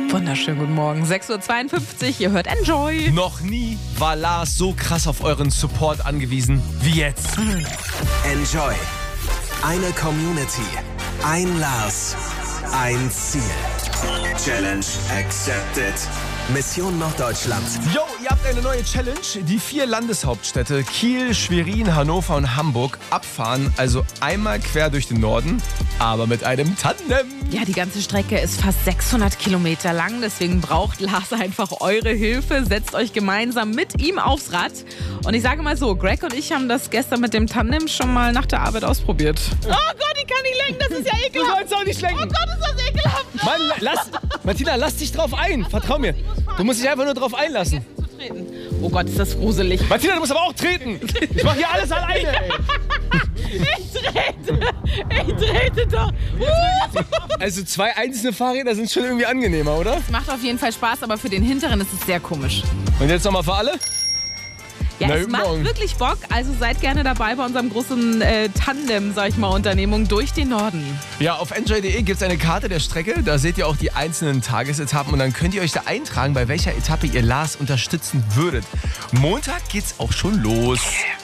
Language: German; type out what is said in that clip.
Wunderschönen guten Morgen. 6:52 Uhr, ihr hört Enjoy. Noch nie war Lars so krass auf euren Support angewiesen wie jetzt. Enjoy. Eine Community. Ein Lars. Ein Ziel. Challenge accepted. Mission Norddeutschland. Yo, ihr habt eine neue Challenge. Die 4 Landeshauptstädte Kiel, Schwerin, Hannover und Hamburg abfahren. Also einmal quer durch den Norden, aber mit einem Tandem. Ja, die ganze Strecke ist fast 600 Kilometer lang. Deswegen braucht Lars einfach eure Hilfe. Setzt euch gemeinsam mit ihm aufs Rad. Und ich sage mal so, Greg und ich haben das gestern mit dem Tandem schon mal nach der Arbeit ausprobiert. Oh Gott, ich kann nicht lenken, das ist ja ekelhaft. Du sollst auch nicht lenken. Oh Gott, ist das ekelhaft. Mann, Martina, lass dich drauf ein. Vertrau mir. Du musst dich einfach nur drauf einlassen. Oh Gott, ist das gruselig. Martina, du musst aber auch treten. Ich mach hier alles alleine, ey. Ich trete doch. Also 2 einzelne Fahrräder sind schon irgendwie angenehmer, oder? Macht auf jeden Fall Spaß, aber für den Hinteren ist es sehr komisch. Und jetzt nochmal für alle? Ja, Na, es macht morgen. wirklich Bock. Also seid gerne dabei bei unserem großen Tandem, sag ich mal, Unternehmung durch den Norden. Ja, auf enjoy.de gibt es eine Karte der Strecke. Da seht ihr auch die einzelnen Tagesetappen und dann könnt ihr euch da eintragen, bei welcher Etappe ihr Lars unterstützen würdet. Montag geht's auch schon los.